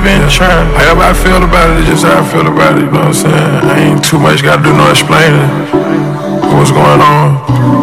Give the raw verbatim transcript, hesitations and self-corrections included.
been trying. However I feel about it, it's just how I feel about it, you know what I'm saying? I ain't too much gotta do no explaining what's going on.